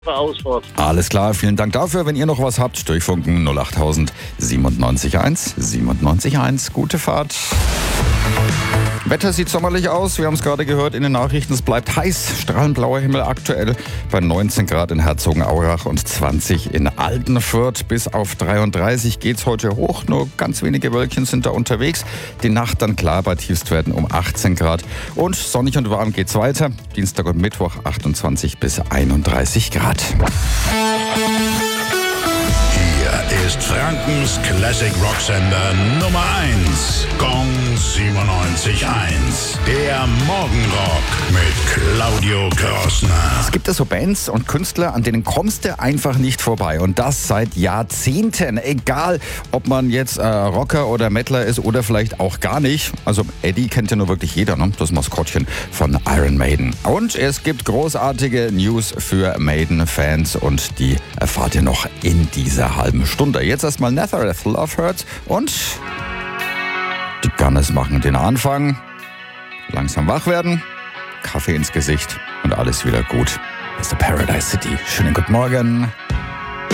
Ausfahrt. Alles klar, vielen Dank dafür. Wenn ihr noch was habt, durchfunken 08000 97.1 97.1. Gute Fahrt. Wetter sieht sommerlich aus, wir haben es gerade gehört in den Nachrichten, es bleibt heiß, strahlend blauer Himmel aktuell bei 19 Grad in Herzogenaurach und 20 in Altenfürth. Bis auf 33 geht's heute hoch, nur ganz wenige Wölkchen sind da unterwegs. Die Nacht dann klar bei Tiefstwerten um 18 Grad und sonnig und warm geht's weiter. Dienstag und Mittwoch 28 bis 31 Grad. Hier ist Frankens Classic Rocksender Nummer 1. Gong 97.1. Der Morgenrock mit Claudio Krossner. Es gibt ja so Bands und Künstler, an denen kommst du einfach nicht vorbei. Und das seit Jahrzehnten. Egal, ob man jetzt Rocker oder Metaler ist oder vielleicht auch gar nicht. Also Eddie kennt ja nur wirklich jeder, ne? Das Maskottchen von Iron Maiden. Und es gibt großartige News für Maiden-Fans und die erfahrt ihr noch in dieser halben Stunde. Jetzt erstmal Nazareth, Love Hurts und die Gunners machen den Anfang. Langsam wach werden, Kaffee ins Gesicht und alles wieder gut. Das ist der Paradise City. Schönen guten Morgen.